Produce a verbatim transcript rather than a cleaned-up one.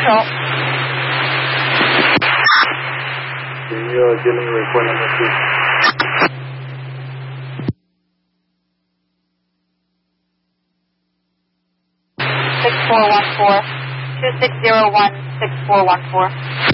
control. You're dealing with report number two. six four one four, two six zero one, six four one four.